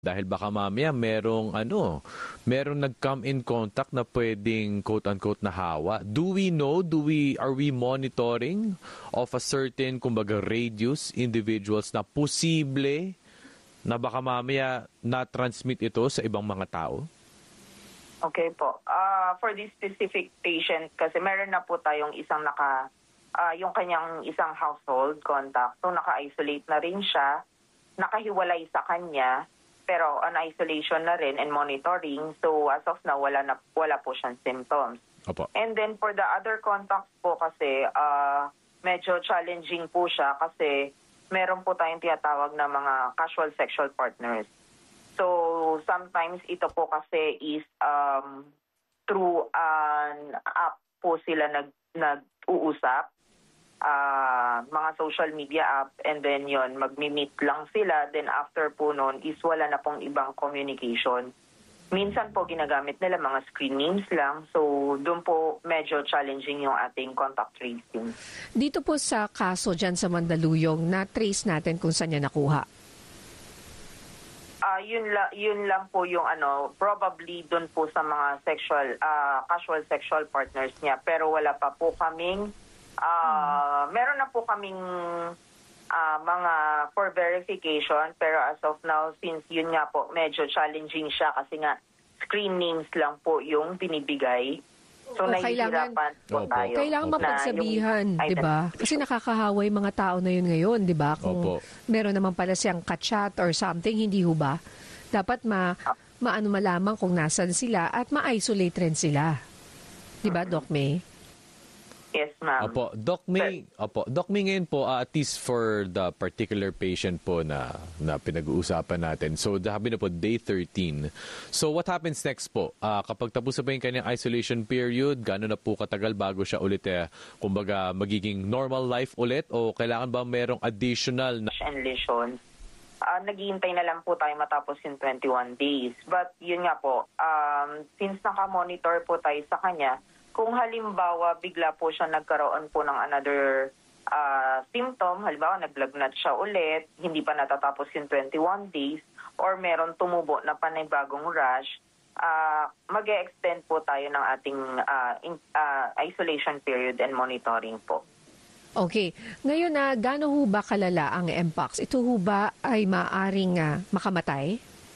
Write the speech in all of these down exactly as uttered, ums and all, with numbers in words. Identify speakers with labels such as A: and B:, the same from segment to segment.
A: Dahil baka mamaya merong ano, merong nag-come in contact na pwedeng quote-unquote na hawa. Do we know, do we, are we monitoring of a certain, kumbaga, radius individuals na posible na baka mamaya na-transmit ito sa ibang mga tao?
B: Okay po. Uh, for this specific patient, kasi meron na po tayong isang naka, uh, yung kanyang isang household contact. So naka-isolate na rin siya, nakahiwalay sa kanya, pero on isolation na rin and monitoring. So as of now, wala, na, wala po siyang symptoms.
A: Opo.
B: And then for the other contacts po kasi, uh, medyo challenging po siya kasi meron po tayong tinatawag na mga casual sexual partners. So sometimes ito po kasi is um, through an app po sila nag, nag-uusap. Uh, mga social media app, and then yon magmi-meet lang sila, then after po nun is wala na pong ibang communication. Minsan po ginagamit nila mga screen names lang, so doon po medyo challenging yung ating contact tracing.
C: Dito po sa kaso dyan sa Mandaluyong, na-trace natin kung saan niya nakuha?
B: Uh, yun, la, yun lang po yung ano, probably doon po sa mga sexual, uh, casual sexual partners niya, pero wala pa po kaming Uh, hmm. meron na po kaming uh, mga for verification, pero as of now, since yun nga po, medyo challenging siya kasi nga screen names lang po yung binibigay. So,
C: o,
B: nahihirapan po
A: Opo.
B: tayo.
C: Kailangan
B: na
C: mapagsabihan, di ba? Kasi nakakahaway mga tao na yun ngayon, di ba? Kung
A: Opo.
C: meron naman pala siyang kachat or something, hindi ho ba? Dapat ma, maano malaman kung nasan sila at ma-isolate rin sila. Di ba, Doc May?
B: Yes, ma'am.
A: Opo, Doc May, opo, Doc May ngayon po, uh, at least for the particular patient po na, na pinag-uusapan natin. So, sabi na po, day thirteen. So, what happens next po? Uh, kapag tapos na ba yung kanyang isolation period, gano'n na po katagal bago siya ulit, eh, kumbaga, magiging normal life ulit? O kailangan ba merong additional na...
B: And lesions. Uh, naghihintay na lang po tayo matapos yung twenty-one days. But, yun nga po, um, since naka-monitor po tayo sa kanya, kung halimbawa bigla po siya nagkaroon po ng another uh, symptom, halimbawa naglagnat siya ulit, hindi pa natatapos yung twenty-one days, or meron tumubo na panibagong rash, uh, mag-e-extend po tayo ng ating uh, in, uh, isolation period and monitoring po.
C: Okay. Ngayon na, uh, gaano ho ba kalala ang Mpox? Ito ho ba ay maaring uh, makamatay?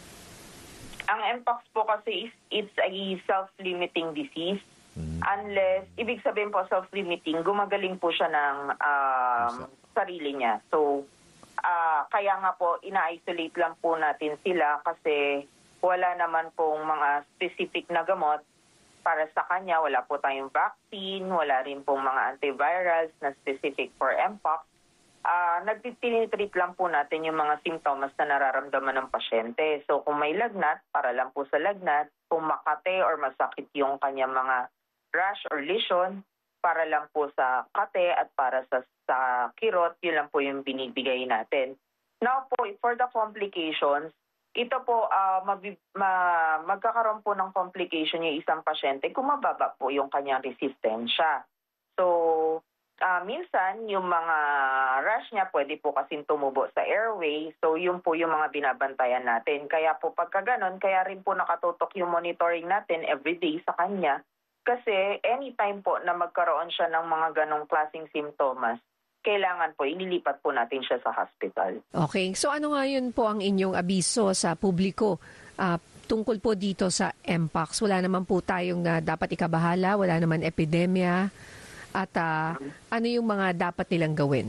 B: Ang Mpox po kasi is it's a self-limiting disease. Unless, ibig sabihin po self-limiting, gumagaling po siya ng um, sarili niya. So, uh, kaya nga po, ina-isolate lang po natin sila kasi wala naman pong mga specific na gamot para sa kanya. Wala po tayong vaccine, wala rin pong mga antivirals na specific for Mpox. Uh, nagtitinitreat lang po natin yung mga simptomas na nararamdaman ng pasyente. So, kung may lagnat, para lang po sa lagnat. Kung makate or masakit yung kanyang mga rash or lesion, para lang po sa kate at para sa, sa kirot, yun lang po yung binibigay natin. Now po, for the complications, ito po, uh, mag- ma- magkakaroon po ng complication yung isang pasyente kung mababa po yung kanyang resistensya. So, uh, minsan, yung mga rash niya pwede po kasing tumubo sa airway. So, yun po yung mga binabantayan natin. Kaya po pagka ganon, kaya rin po nakatutok yung monitoring natin everyday sa kanya. Kasi anytime po na magkaroon siya ng mga ganong klaseng simptomas, kailangan po, inilipat po natin siya sa hospital.
C: Okay. So ano nga yun po ang inyong abiso sa publiko uh, tungkol po dito sa Mpox? Wala naman po tayong uh, dapat ikabahala, wala naman epidemya. At uh, ano yung mga dapat nilang gawin?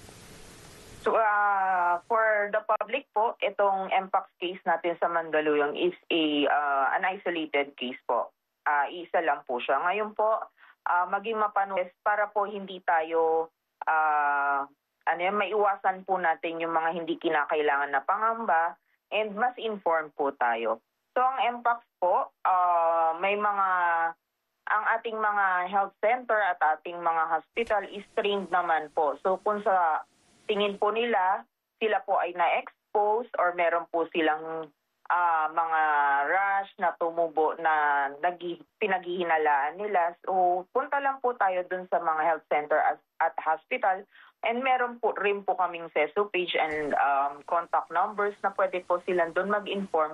B: So uh, for the public po, itong Mpox case natin sa Mandaluyong is a uh, an isolated case po. Uh, isa lang po siya. Ngayon po, uh, maging mapanulis para po hindi tayo, uh, ano yan, maiwasan po natin yung mga hindi kinakailangan na pangamba and mas informed po tayo. So ang Mpox po, uh, may mga, ang ating mga health center at ating mga hospital is trained naman po. So kung sa tingin po nila, sila po ay na-expose or meron po silang Uh, mga rash na tumubo na nag- pinaghihinalaan nila. So, punta lang po tayo dun sa mga health center at, at hospital. And meron po rin po kaming C E S U page and um, contact numbers na pwede po silang dun mag-inform